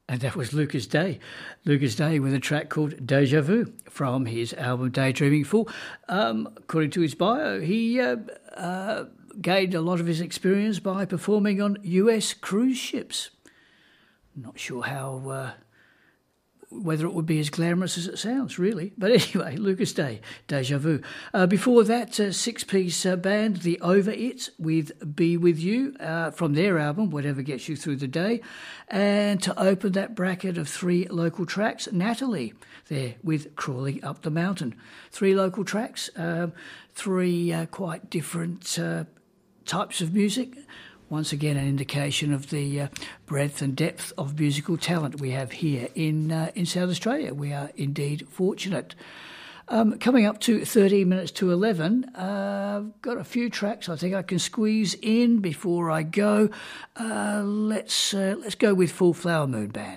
And that was Lucas Day. Lucas Day with a track called Deja Vu from his album Daydreaming Fool. According to his bio, he gained a lot of his experience by performing on US cruise ships. Not sure how... whether it would be as glamorous as it sounds, really. But anyway, Lucas Day, Deja Vu. Before that, six-piece band, The Over It, with Be With You, from their album, Whatever Gets You Through the Day. And to open that bracket of three local tracks, Natalie, there, with Crawling Up the Mountain. Three local tracks, three quite different types of music. Once again, an indication of the breadth and depth of musical talent we have here in South Australia. We are indeed fortunate. Coming up to 13 minutes to 11, I've got a few tracks I think I can squeeze in before I go. Let's go with Full Flower Moon Band.